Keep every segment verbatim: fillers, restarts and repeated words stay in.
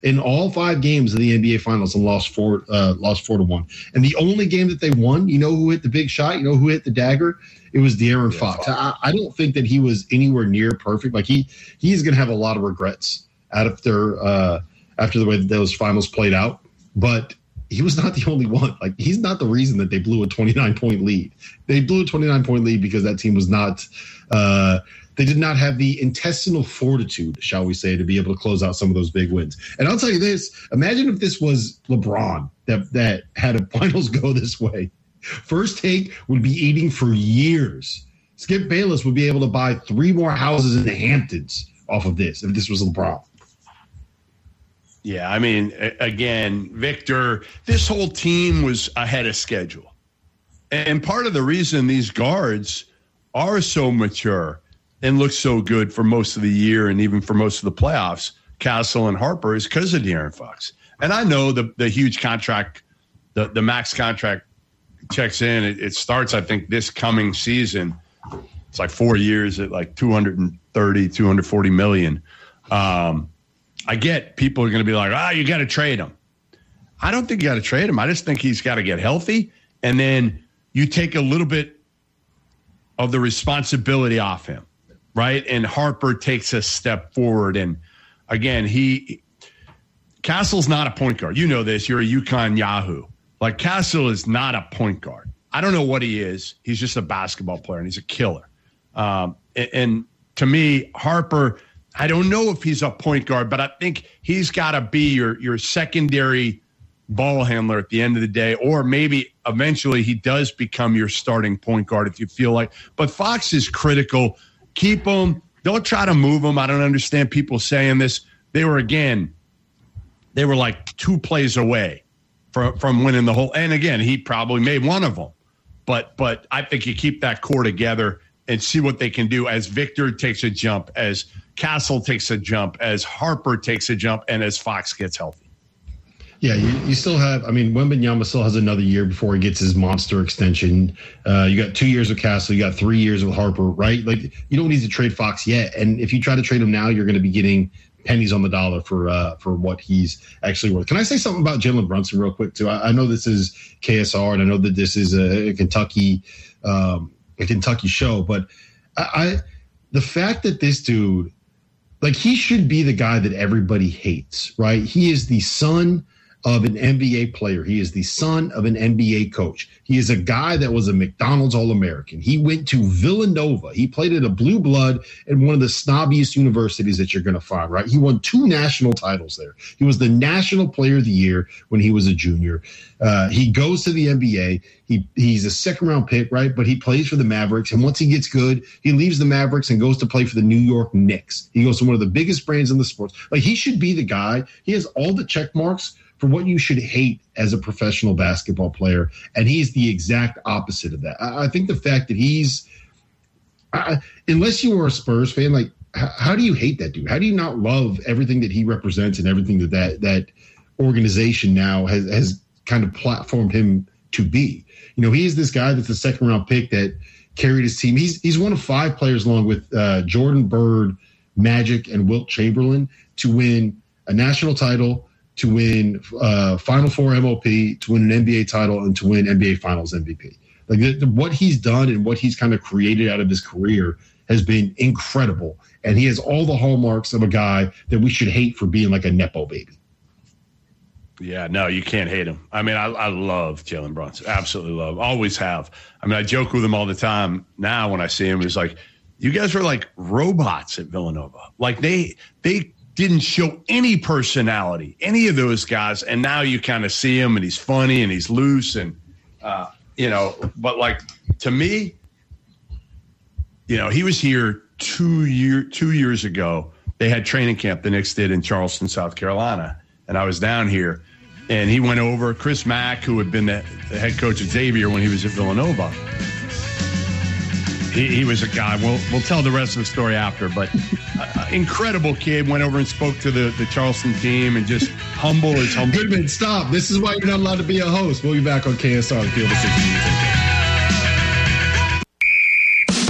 in all five games of the N B A Finals and lost four, uh, lost four to one. And the only game that they won, you know who hit the big shot? You know who hit the dagger? It was De'Aaron yeah, Fox. I, I don't think that he was anywhere near perfect. Like he, he's going to have a lot of regrets after uh, after the way that those finals played out. But he was not the only one. Like he's not the reason that they blew a twenty-nine point lead. They blew a twenty-nine point lead because that team was not. Uh, They did not have the intestinal fortitude, shall we say, to be able to close out some of those big wins. And I'll tell you this, imagine if this was LeBron that, that had a finals go this way. First Take would be eating for years. Skip Bayless would be able to buy three more houses in the Hamptons off of this if this was LeBron. Yeah, I mean, again, Victor, this whole team was ahead of schedule. And part of the reason these guards are so mature and look so good for most of the year and even for most of the playoffs, Castle and Harper, is because of De'Aaron Fox. And I know the the huge contract, the, the max contract checks in. It, it starts, I think, this coming season. It's like four years at like two hundred thirty, two hundred forty million. Um, I get people are going to be like, ah, oh, you got to trade him. I don't think you got to trade him. I just think he's got to get healthy. And then you take a little bit of the responsibility off him. Right. And Harper takes a step forward. And again, he Castle's not a point guard. You know this. You're a UConn Yahoo. Like Castle is not a point guard. I don't know what he is. He's just a basketball player and he's a killer. Um, and, and to me, Harper, I don't know if he's a point guard, but I think he's got to be your, your secondary ball handler at the end of the day, or maybe eventually he does become your starting point guard if you feel like. But Fox is critical. Keep them. Don't try to move them. I don't understand people saying this. They were, again, they were like two plays away from, from winning the whole. And, again, he probably made one of them. But but I think you keep that core together and see what they can do as Victor takes a jump, as Castle takes a jump, as Harper takes a jump, and as Fox gets healthy. Yeah, you, you still have, I mean, Wembanyama still has another year before he gets his monster extension. Uh, you got two years with Castle. You got three years with Harper, right? Like, you don't need to trade Fox yet. And if you try to trade him now, you're going to be getting pennies on the dollar for uh, for what he's actually worth. Can I say something about Jalen Brunson real quick, too? I, I know this is K S R, and I know that this is a, a Kentucky um, a Kentucky show, but I, I the fact that this dude, like, he should be the guy that everybody hates, right? He is the son of an N B A player. He is the son of an N B A coach. He is a guy that was a McDonald's All-American. He went to Villanova. He played at a blue blood at one of the snobbiest universities that you're going to find, right? He won two national titles there. He was the National Player of the Year when he was a junior. Uh, he goes to the N B A. He He's a second-round pick, right? But he plays for the Mavericks. And once he gets good, he leaves the Mavericks and goes to play for the New York Knicks. He goes to one of the biggest brands in the sports. Like, he should be the guy. He has all the check marks for what you should hate as a professional basketball player. And he's the exact opposite of that. I, I think the fact that he's, I, unless you were a Spurs fan, like, h- how do you hate that dude? How do you not love everything that he represents and everything that that, that organization now has, has kind of platformed him to be? You know, he's this guy that's a second round pick that carried his team. He's, he's one of five players along with uh, Jordan Bird, Magic, and Wilt Chamberlain to win a national title, to win uh, Final Four M O P, to win an N B A title, and to win N B A Finals M V P. Like, the, the, what he's done and what he's kind of created out of his career has been incredible. And he has all the hallmarks of a guy that we should hate for being like a Nepo baby. Yeah, no, you can't hate him. I mean, I, I love Jalen Brunson. Absolutely love. Always have. I mean, I joke with him all the time now when I see him. He's like, you guys were like robots at Villanova. Like, they they – didn't show any personality, any of those guys. And now you kind of see him and he's funny and he's loose and, uh, you know, but like, to me, you know, he was here two year, two years ago. They had training camp, the Knicks did, in Charleston, South Carolina. And I was down here and he went over. Chris Mack, who had been the, the head coach at Xavier when he was at Villanova. He, he was a guy. We'll we'll tell the rest of the story after, but uh, incredible kid. Went over and spoke to the, the Charleston team and just humble as humble. Goodman, stop. This is why you're not allowed to be a host. We'll be back on K S R. Field of sixty. It is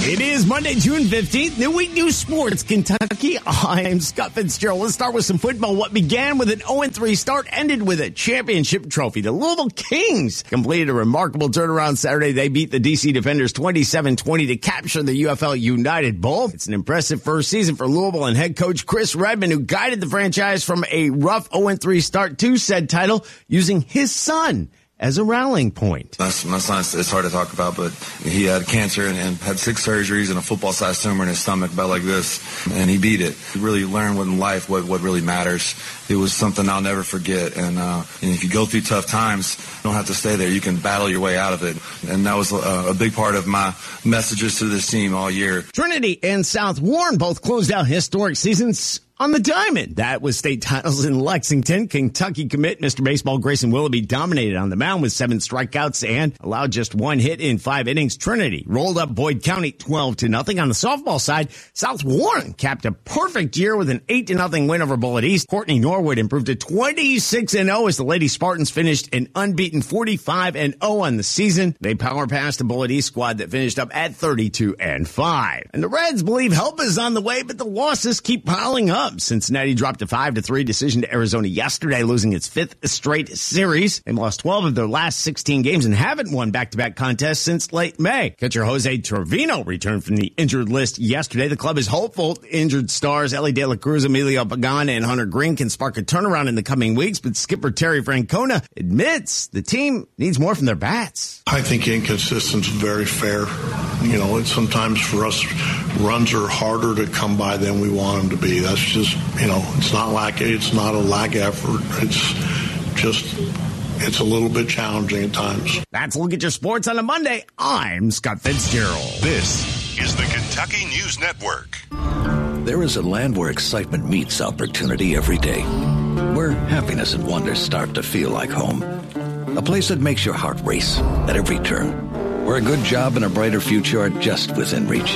Monday, June fifteenth. New week, new sports. Kentucky. I'm Scott Fitzgerald. Let's start with some football. What began with an oh and three start ended with a championship trophy. The Louisville Kings completed a remarkable turnaround Saturday. They beat the D C Defenders twenty-seven twenty to capture the U F L United Bowl. It's an impressive first season for Louisville and head coach Chris Redman, who guided the franchise from a rough oh and three start to said title using his son as a rallying point. My, my son, it's hard to talk about, but he had cancer and, and had six surgeries and a football-sized tumor in his stomach about like this, and he beat it. He really learned what in life, what, what really matters. It was something I'll never forget, and, uh, and if you go through tough times, you don't have to stay there. You can battle your way out of it, and that was a, a big part of my messages to this team all year. Trinity and South Warren both closed out historic seasons on the diamond. That was state titles in Lexington. Kentucky commit Mister Baseball Grayson Willoughby dominated on the mound with seven strikeouts and allowed just one hit in five innings. Trinity rolled up Boyd County twelve to nothing. On the softball side, South Warren capped a perfect year with an eight to nothing win over Bullitt East. Courtney Norwood improved to twenty-six and oh as the Lady Spartans finished an unbeaten forty-five and oh on the season. They power passed the Bullitt East squad that finished up at thirty-two and five. And the Reds believe help is on the way, but the losses keep piling up. Cincinnati dropped a five to three decision to Arizona yesterday, losing its fifth straight series. They lost twelve of their last sixteen games and haven't won back-to-back contests since late May. Catcher Jose Trevino returned from the injured list yesterday. The club is hopeful injured stars Ellie De La Cruz, Emilio Pagan, and Hunter Green can spark a turnaround in the coming weeks, but skipper Terry Francona admits the team needs more from their bats. I think inconsistence is very fair. You know, it's sometimes for us, runs are harder to come by than we want them to be. That's just, you know, it's not like it's not a lack effort. It's just, it's a little bit challenging at times. That's a look at your sports on a Monday. I'm Scott Fitzgerald. This is the Kentucky News Network. There is a land where excitement meets opportunity every day, where happiness and wonder start to feel like home. A place that makes your heart race at every turn, where a good job and a brighter future are just within reach.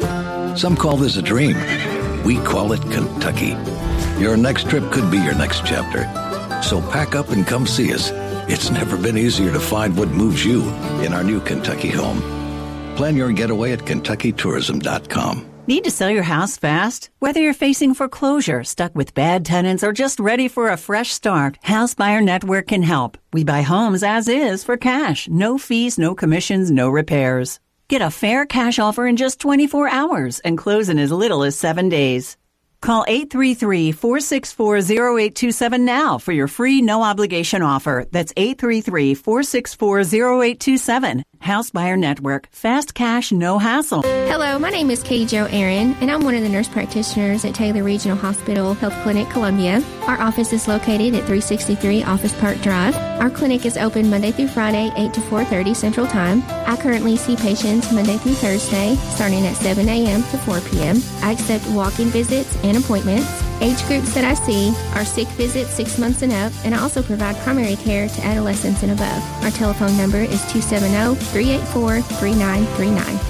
Some call this a dream. We call it Kentucky. Your next trip could be your next chapter. So pack up and come see us. It's never been easier to find what moves you in our new Kentucky home. Plan your getaway at Kentucky Tourism dot com. Need to sell your house fast? Whether you're facing foreclosure, stuck with bad tenants, or just ready for a fresh start, House Buyer Network can help. We buy homes as is for cash. No fees, no commissions, no repairs. Get a fair cash offer in just twenty-four hours and close in as little as seven days. Call eight three three, four six four, zero eight two seven now for your free no-obligation offer. That's eight three three, four six four, zero eight two seven. House Buyer Network. Fast cash, no hassle. Hello, my name is Katie Jo Aaron, and I'm one of the nurse practitioners at Taylor Regional Hospital Health Clinic, Columbia. Our office is located at three sixty-three Office Park Drive. Our clinic is open Monday through Friday, eight to four thirty Central Time. I currently see patients Monday through Thursday, starting at seven a.m. to four p.m. I accept walk-in visits and appointments. Age groups that I see are sick visits six months and up, and I also provide primary care to adolescents and above. Our telephone number is two seven zero, three eight four, three nine three nine.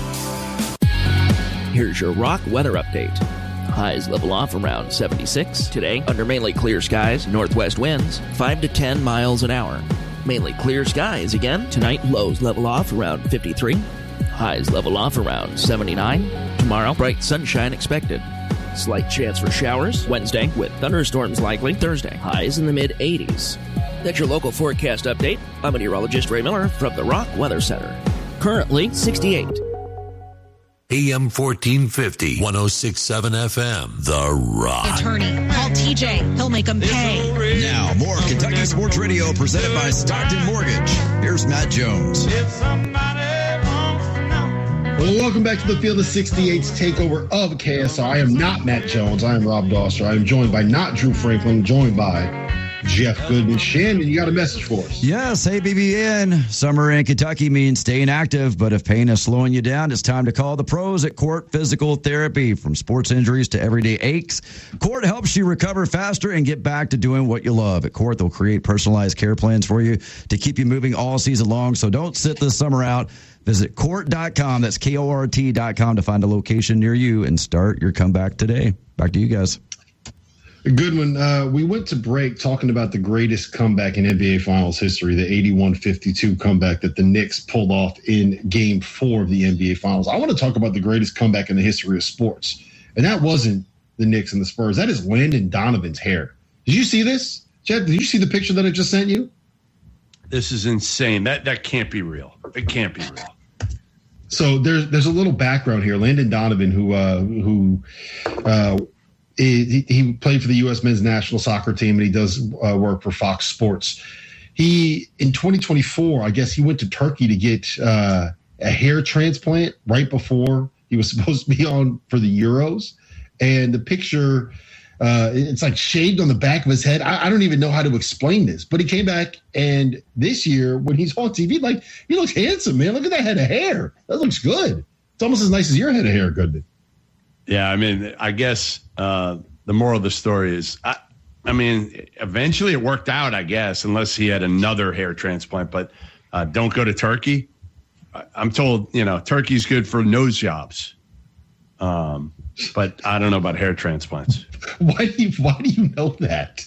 Here's your rock weather update. Highs level off around seventy-six. Today, under mainly clear skies, northwest winds, five to ten miles an hour. Mainly clear skies again. Tonight, lows level off around fifty-three. Highs level off around seventy-nine. Tomorrow, bright sunshine expected. Slight chance for showers Wednesday with thunderstorms likely. Thursday, highs in the mid eighties. That's your local forecast update. I'm meteorologist Ray Miller from the Rock Weather Center. Currently sixty-eight. A M fourteen fifty, one oh six point seven F M, The Rock. Attorney, call T J. He'll make them pay. Now, more Kentucky Sports Radio presented by Stockton Mortgage. Here's Matt Jones. Well, welcome back to the Field of sixty-eight's takeover of K S R. I am not Matt Jones. I am Rob Dosser. I am joined by not Drew Franklin, joined by Jeff Goodman. Shannon, you got a message for us? Yes. Hey, B B N. Summer in Kentucky means staying active, but if pain is slowing you down, it's time to call the pros at Court Physical Therapy. From sports injuries to everyday aches, Court helps you recover faster and get back to doing what you love. At Court, they'll create personalized care plans for you to keep you moving all season long, so don't sit this summer out. Visit court dot com. That's K O R T dot com to find a location near you and start your comeback today. Back to you guys. Goodwin, uh, we went to break talking about the greatest comeback in N B A Finals history, the eighty-one fifty-two comeback that the Knicks pulled off in Game Four of the N B A Finals. I want to talk about the greatest comeback in the history of sports, and that wasn't the Knicks and the Spurs. That is Landon Donovan's hair. Did you see this, Chad? Did you see the picture that I just sent you? This is insane. That that can't be real. It can't be real. So there's there's a little background here. Landon Donovan, who uh, who. Uh, He, he played for the U S men's national soccer team, and he does uh, work for Fox Sports. He, in twenty twenty-four, I guess he went to Turkey to get uh, a hair transplant right before he was supposed to be on for the Euros. And the picture, uh, it's like shaved on the back of his head. I, I don't even know how to explain this, but he came back, and this year when he's on T V, like, he looks handsome, man. Look at that head of hair. That looks good. It's almost as nice as your head of hair, Goodman. Yeah, I mean, I guess uh, the moral of the story is, I, I mean, eventually it worked out, I guess, unless he had another hair transplant. But uh, don't go to Turkey. I, I'm told, you know, Turkey's good for nose jobs. Um, but I don't know about hair transplants. Why do you, why do you know that?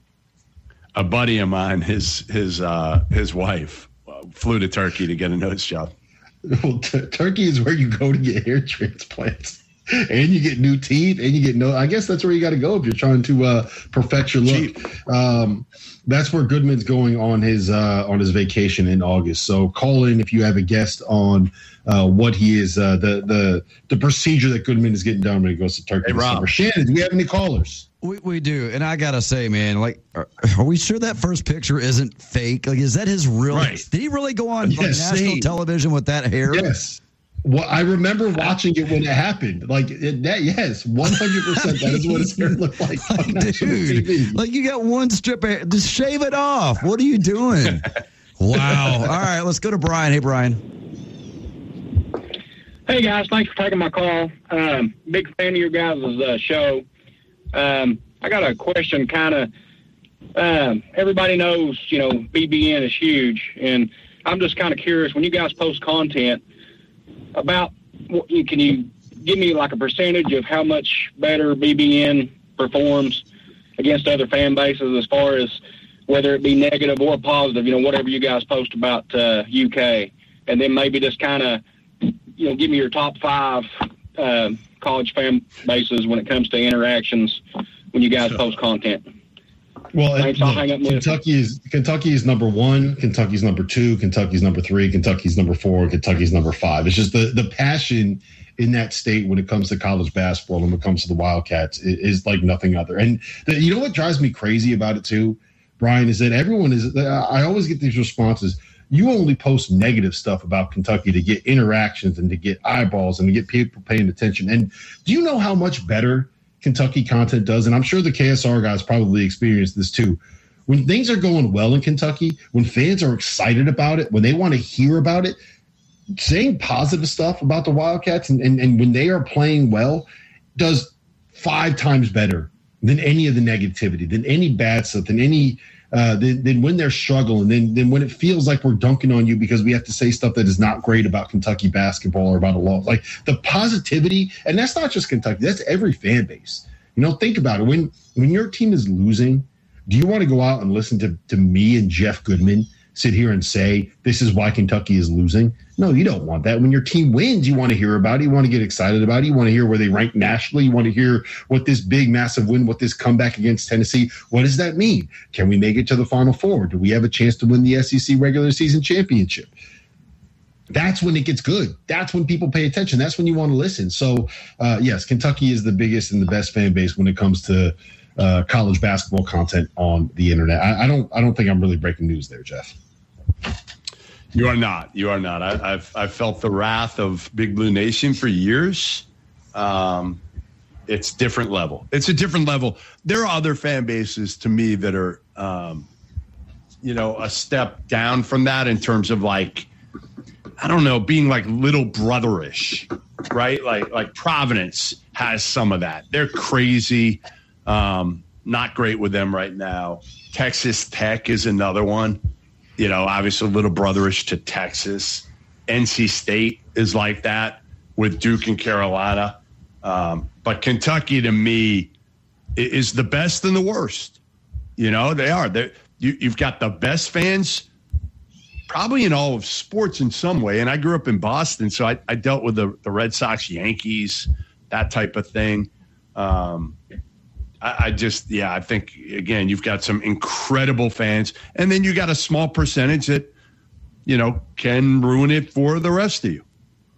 A buddy of mine, his his uh, his wife, uh, flew to Turkey to get a nose job. Well, t- Turkey is where you go to get hair transplants. And you get new teeth, and you get no. I guess that's where you got to go if you're trying to uh, perfect your look. Um, that's where Goodman's going on his uh, on his vacation in August. So call in if you have a guest on uh, what he is uh, the the the procedure that Goodman is getting done when he goes to Turkey. Hey, Rob. Shannon, do we have any callers? We we do, and I gotta say, man, like, are, are we sure that first picture isn't fake? Like, is that his real? Right. Did he really go on Yes, like, national same. television with that hair? Yes. Well, I remember watching it when it happened. Like it, that, yes, one hundred percent. That is what his hair looked like. Like, dude, like you got one strip of hair. Just shave it off. What are you doing? Wow. All right, let's go to Brian. Hey, Brian. Hey, guys. Thanks for taking my call. Um, big fan of your guys' uh, show. Um, I got a question, kind of. Um, everybody knows, you know, B B N is huge, and I'm just kind of curious, when you guys post content, about, can you give me like a percentage of how much better B B N performs against other fan bases, as far as whether it be negative or positive, you know, whatever you guys post about uh, U K, and then maybe just kind of, you know, give me your top five uh, college fan bases when it comes to interactions when you guys post content. Well, Thanks, it, I'll look, hang up with Kentucky is Kentucky is number one, Kentucky's number two, Kentucky's number three, Kentucky's number four, Kentucky's number five. It's just the the passion in that state when it comes to college basketball and when it comes to the Wildcats is, is like nothing other. And the, you know what drives me crazy about it too, Brian, is that everyone is. I always get these responses. You only post negative stuff about Kentucky to get interactions and to get eyeballs and to get people paying attention. And do you know how much better Kentucky content does? And I'm sure the K S R guys probably experienced this too. When things are going well in Kentucky, when fans are excited about it, when they want to hear about it, saying positive stuff about the Wildcats and, and, and when they are playing well does five times better than any of the negativity, than any bad stuff, than any uh, than, than when they're struggling, then then when it feels like we're dunking on you because we have to say stuff that is not great about Kentucky basketball or about a loss. Like the positivity, and that's not just Kentucky, that's every fan base. You know, think about it. When when your team is losing, do you want to go out and listen to, to me and Jeff Goodman sit here and say, this is why Kentucky is losing? No, you don't want that. When your team wins, you want to hear about it. You want to get excited about it. You want to hear where they rank nationally. You want to hear what this big, massive win, what this comeback against Tennessee, what does that mean? Can we make it to the Final Four? Do we have a chance to win the S E C regular season championship? That's when it gets good. That's when people pay attention. That's when you want to listen. So, uh, yes, Kentucky is the biggest and the best fan base when it comes to uh, college basketball content on the internet. I, I don't. I don't think I'm really breaking news there, Jeff. You are not. You are not. I, I've I've felt the wrath of Big Blue Nation for years. Um, it's different level. It's a different level. There are other fan bases to me that are, um, you know, a step down from that in terms of like, I don't know, being like little brotherish, right? Like like Providence has some of that. They're crazy. Um, not great with them right now. Texas Tech is another one. You know, obviously a little brotherish to Texas. N C State is like that with Duke and Carolina. Um, but Kentucky, to me, is the best and the worst. You know, they are. They you, you've got the best fans probably in all of sports in some way. And I grew up in Boston, so I, I dealt with the, the Red Sox, Yankees, that type of thing. Um, I, I just, yeah, I think, again, you've got some incredible fans. And then you got a small percentage that, you know, can ruin it for the rest of you.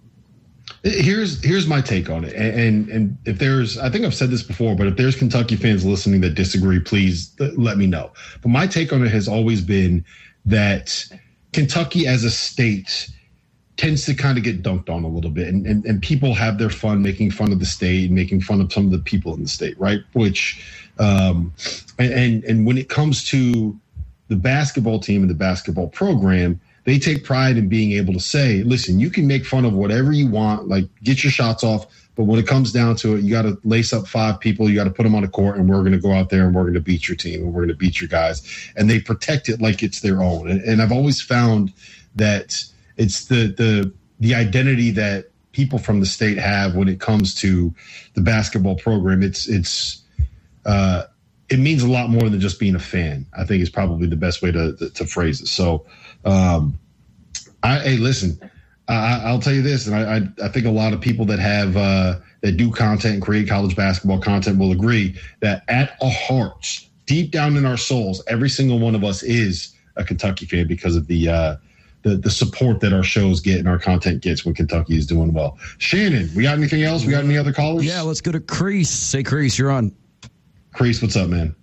Here's here's my take on it. And, and and if there's, I think I've said this before, but if there's Kentucky fans listening that disagree, please let me know. But my take on it has always been that Kentucky as a state tends to kind of get dunked on a little bit. And, and, and people have their fun making fun of the state and making fun of some of the people in the state, right? Which, um, and, and, and when it comes to the basketball team and the basketball program, they take pride in being able to say, listen, you can make fun of whatever you want, like get your shots off. But when it comes down to it, you got to lace up five people. You got to put them on the court, and we're going to go out there and we're going to beat your team and we're going to beat your guys. And they protect it like it's their own. And, and I've always found that it's the the the identity that people from the state have when it comes to the basketball program. It's it's uh, it means a lot more than just being a fan, I think is probably the best way to to, to phrase it. So. Um, I, hey, listen, I, I'll tell you this, and I, I, I think a lot of people that have uh, that do content and create college basketball content will agree that at our hearts, deep down in our souls, every single one of us is a Kentucky fan because of the uh, the, the support that our shows get and our content gets when Kentucky is doing well. Shannon, we got anything else? We got any other callers? Yeah, let's go to Crease. Say, Crease, you're on. Crease, what's up, man?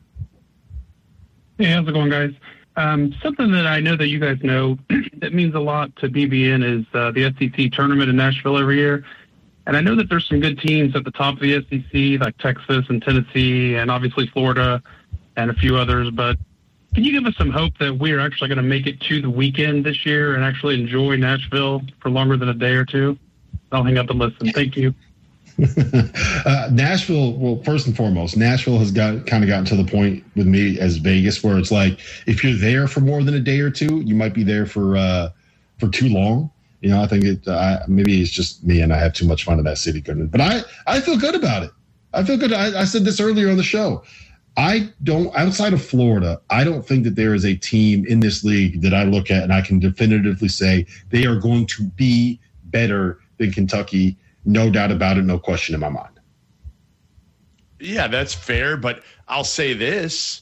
Hey, how's it going, guys? Um, something that I know that you guys know that means a lot to B B N is uh, the S E C tournament in Nashville every year. And I know that there's some good teams at the top of the S E C, like Texas and Tennessee, and obviously Florida and a few others. But can you give us some hope that we're actually going to make it to the weekend this year and actually enjoy Nashville for longer than a day or two? I'll hang up and listen. Thank you. uh, Nashville, well, first and foremost, Nashville has got kind of gotten to the point with me as Vegas where it's like if you're there for more than a day or two, you might be there for uh, for too long. You know, I think it uh, maybe it's just me and I have too much fun in that city. But I, I feel good about it. I feel good. I, I said this earlier on the show. I don't, outside of Florida, I don't think that there is a team in this league that I look at and I can definitively say they are going to be better than Kentucky. No doubt about it. No question in my mind. Yeah, that's fair. But I'll say this.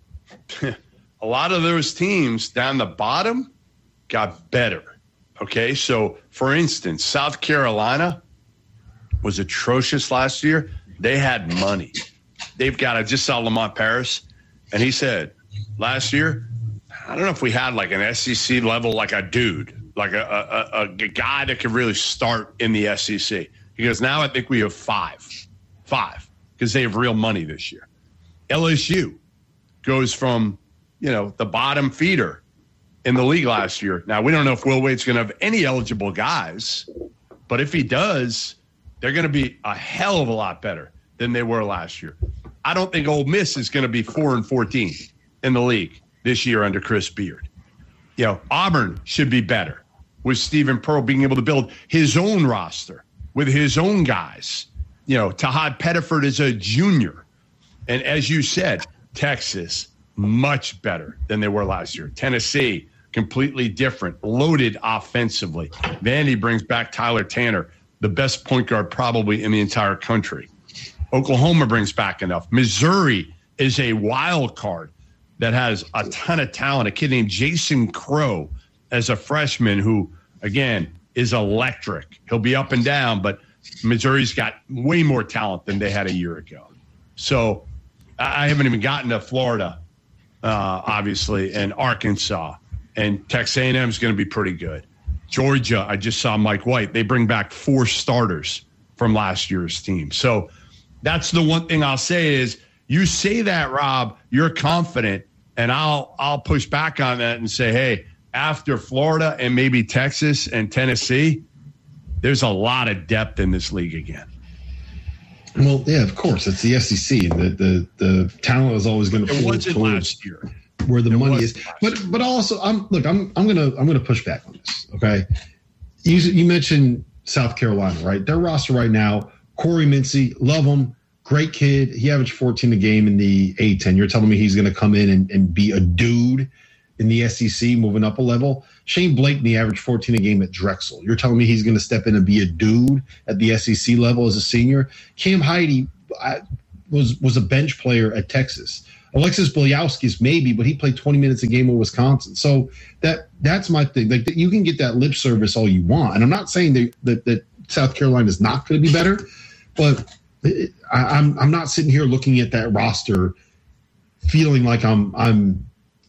A lot of those teams down the bottom got better. Okay. So for instance, South Carolina was atrocious last year. They had money. They've got, I just saw Lamont Paris, and he said last year, I don't know if we had like an S E C level, like a dude. Like a, a, a guy that could really start in the S E C. He goes, now I think we have five. Five. Because they have real money this year. L S U goes from, you know, the bottom feeder in the league last year. Now, we don't know if Will Wade's going to have any eligible guys. But if he does, they're going to be a hell of a lot better than they were last year. I don't think Ole Miss is going to be four and fourteen in the league this year under Chris Beard. You know, Auburn should be better with Stephen Pearl being able to build his own roster with his own guys. You know, Tahad Pettiford is a junior. And as you said, Texas, much better than they were last year. Tennessee, completely different, loaded offensively. Vandy brings back Tyler Tanner, the best point guard probably in the entire country. Oklahoma brings back enough. Missouri is a wild card that has a ton of talent. A kid named Jason Crow as a freshman who, again, is electric. He'll be up and down, but Missouri's got way more talent than they had a year ago. So I haven't even gotten to Florida, uh, obviously, and Arkansas. And Texas A and M is going to be pretty good. Georgia, I just saw Mike White. They bring back four starters from last year's team. So that's the one thing I'll say is you say that, Rob, you're confident, and I'll I'll push back on that and say, hey, after Florida and maybe Texas and Tennessee, there's a lot of depth in this league again. Well, yeah, of course. It's the S E C. The the, the talent is always going to flow towards last year where the it money is. But but also, I'm look, I'm I'm gonna I'm gonna push back on this. Okay, you you mentioned South Carolina, right? Their roster right now, Corey Mincy, love him. great kid. He averaged fourteen a game in the A ten. You're telling me he's going to come in and, and be a dude in the S E C, moving up a level? Shane Blakeney averaged fourteen a game at Drexel. You're telling me he's going to step in and be a dude at the S E C level as a senior? Cam Heide I, was was a bench player at Texas. Alexis Boyowski's maybe, but he played twenty minutes a game with Wisconsin. So that that's my thing. Like, you can get that lip service all you want, and I'm not saying that that, that South Carolina is not going to be better, but it, I, I'm I'm not sitting here looking at that roster feeling like I'm I'm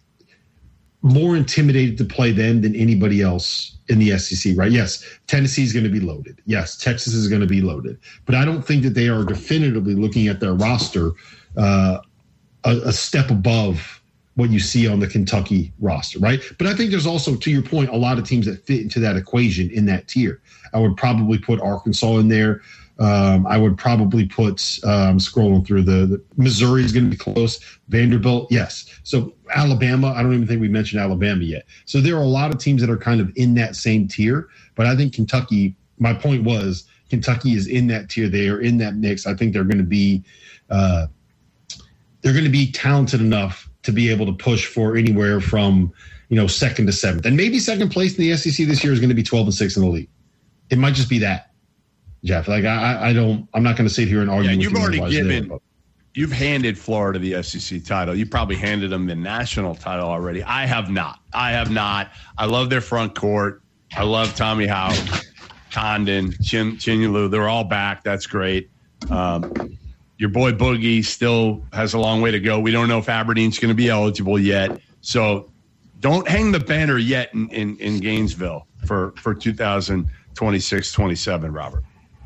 more intimidated to play them than anybody else in the S E C. Right? Yes, Tennessee is going to be loaded. Yes, Texas is going to be loaded, but I don't think that they are definitively looking at their roster Uh, A, a step above what you see on the Kentucky roster, right? But I think there's also, to your point, a lot of teams that fit into that equation in that tier. I would probably put Arkansas in there. Um, I would probably put, um, scrolling through the, the Missouri is going to be close. Vanderbilt, yes. So Alabama, I don't even think we mentioned Alabama yet. So there are a lot of teams that are kind of in that same tier. But I think Kentucky, my point was, Kentucky is in that tier. They are in that mix. I think they're going to be uh, – they're going to be talented enough to be able to push for anywhere from, you know, second to seventh. And maybe second place in the S E C this year is going to be twelve and six in the league. It might just be that, Jeff. Like, I, I don't, I'm not going to sit here and argue. Yeah, with you've you already given, there, you've handed Florida the S E C title. You probably handed them the national title already. I have not. I have not. I love their front court. I love Tommy Howe, Condon, Chin, Chinyalu. They're all back. That's great. Um, Your boy Boogie still has a long way to go. We don't know if Aberdeen's going to be eligible yet. So don't hang the banner yet in, in, in Gainesville for, for two thousand twenty-six twenty-seven, Robert.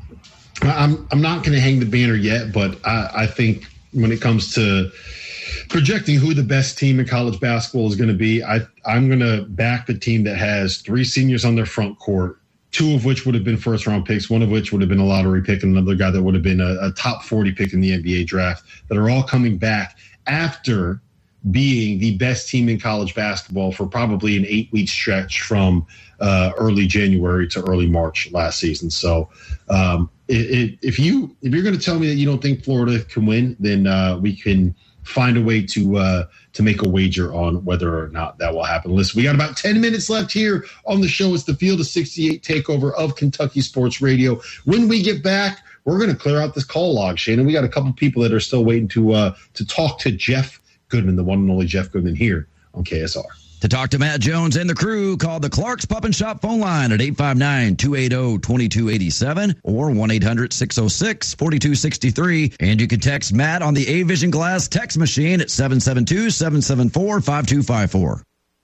I'm I'm not going to hang the banner yet, but I, I think when it comes to projecting who the best team in college basketball is going to be, I, I'm going to back the team that has three seniors on their front court, two of which would have been first-round picks, one of which would have been a lottery pick, and another guy that would have been a, a top forty pick in the N B A draft, that are all coming back after being the best team in college basketball for probably an eight-week stretch from uh, early January to early March last season. So um, it, it, if, you, if you're going to tell me that you don't think Florida can win, then uh, we can find a way to uh, to make a wager on whether or not that will happen. Listen, we got about ten minutes left here on the show. It's the Field of sixty-eight takeover of Kentucky Sports Radio. When we get back, we're going to clear out this call log, Shannon. We got a couple people that are still waiting to uh, to talk to Jeff Goodman, the one and only Jeff Goodman here on K S R. To talk to Matt Jones and the crew, call the Clark's Pup and Shop phone line at eight five nine, two eight zero, two two eight seven or one eight hundred, six oh six, four two six three. And you can text Matt on the A-Vision Glass text machine at seven seven two, seven seven four, five two five four.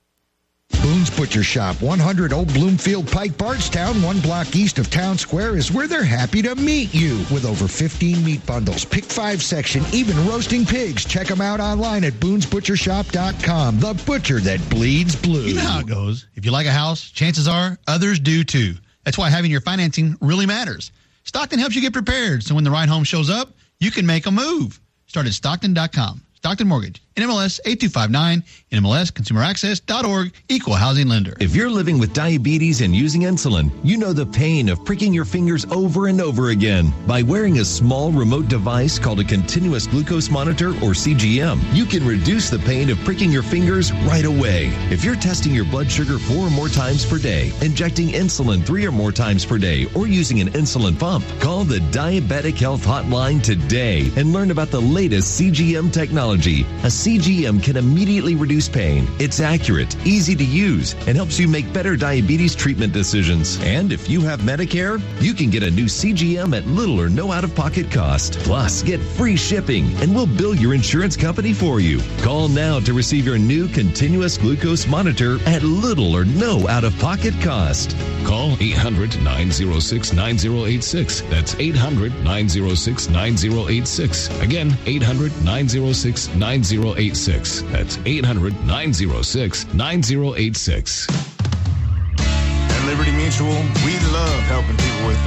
Boone's Butcher Shop, one hundred Old Bloomfield Pike, Bardstown, one block east of Town Square, is where they're happy to meet you. With over fifteen meat bundles, pick five section, even roasting pigs. Check them out online at boons butcher shop dot com. The butcher that bleeds blue. You know how it goes. If you like a house, chances are others do too. That's why having your financing really matters. Stockton helps you get prepared, so when the right home shows up, you can make a move. Start at stockton dot com. Stockton Mortgage, N M L S eight two five nine, N M L S consumer access dot org, equal housing lender. If you're living with diabetes and using insulin, you know the pain of pricking your fingers over and over again. By wearing a small remote device called a continuous glucose monitor, or C G M, you can reduce the pain of pricking your fingers right away. If you're testing your blood sugar four or more times per day, injecting insulin three or more times per day, or using an insulin pump, call the Diabetic Health Hotline today and learn about the latest C G M technology. A C G M can immediately reduce pain. It's accurate, easy to use, and helps you make better diabetes treatment decisions. And if you have Medicare, you can get a new C G M at little or no out-of-pocket cost. Plus, get free shipping, and we'll bill your insurance company for you. Call now to receive your new continuous glucose monitor at little or no out-of-pocket cost. Call eight hundred, nine oh six, nine oh eight six. That's eight hundred, nine oh six, nine oh eight six. Again, eight hundred, nine oh six, nine oh eight six. That's eight hundred, nine oh six, nine oh eight six. At Liberty Mutual, we love helping people with